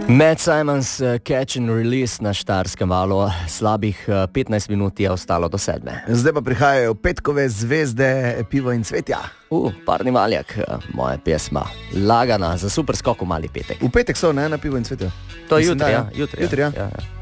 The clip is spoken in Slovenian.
Matt Simons, catch and release na Štajerskem valu, slabih 15 minut je ostalo do 7. Zdaj pa prihajajo petkove zvezde, pivo in cvetja. Parni Maljak, moja pesma, lagana za super skok v mali petek. V petek so, ne, na pivo in cvetja. To je jutri, Mislim, ja. Jutri, ja. Ja.